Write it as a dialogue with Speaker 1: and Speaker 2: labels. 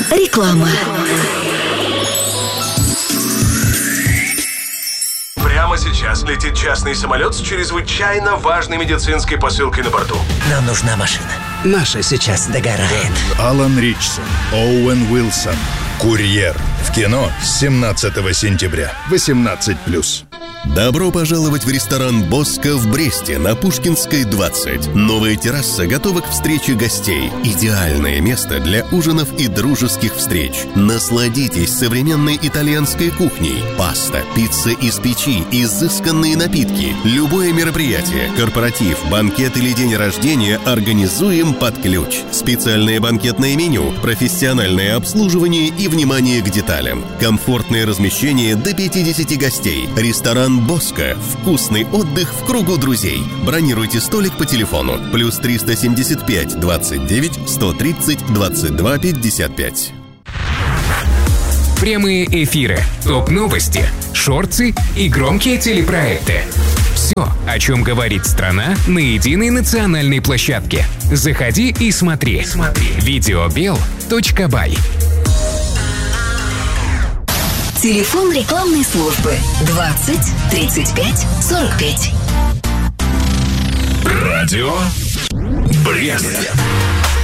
Speaker 1: Реклама.
Speaker 2: Прямо сейчас летит частный самолет с чрезвычайно важной медицинской посылкой на борту.
Speaker 3: Нам нужна машина. Наша сейчас догорает.
Speaker 4: Алан Ричсон, Оуэн Уилсон. «Курьер». В кино с 17 сентября. 18+.
Speaker 5: Добро пожаловать в ресторан «Боско» в Бресте на Пушкинской, 20. Новая терраса готова к встрече гостей. Идеальное место для ужинов и дружеских встреч. Насладитесь современной итальянской кухней. Паста, пицца из печи, изысканные напитки. Любое мероприятие, корпоратив, банкет или день рождения организуем под ключ. Специальное банкетное меню, профессиональное обслуживание и внимание к деталям. Комфортное размещение до 50 гостей. Ресторан «Боско». Вкусный отдых в кругу друзей. Бронируйте столик по телефону +375 29 130 22 55.
Speaker 6: Прямые эфиры, топ-новости, шорты и громкие телепроекты. Все, о чем говорит страна на единой национальной площадке. Заходи и смотри. Videobel.by.
Speaker 1: Телефон рекламной службы 20 35 45.
Speaker 2: Радио Брест.